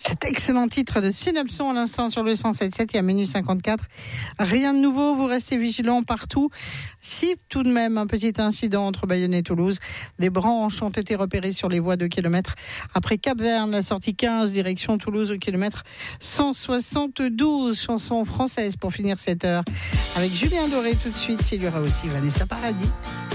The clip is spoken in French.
Cet excellent titre de Synapson à l'instant sur le 107.7 et à minuit 54. Rien de nouveau, vous restez vigilants partout. Si tout de même un petit incident entre Bayonne et Toulouse, des branches ont été repérées sur les voies de kilomètres. Après Cap-Verne, la sortie 15, direction Toulouse au kilomètre 172. Chanson française pour finir cette heure. Avec Julien Doré tout de suite, il y aura aussi Vanessa Paradis.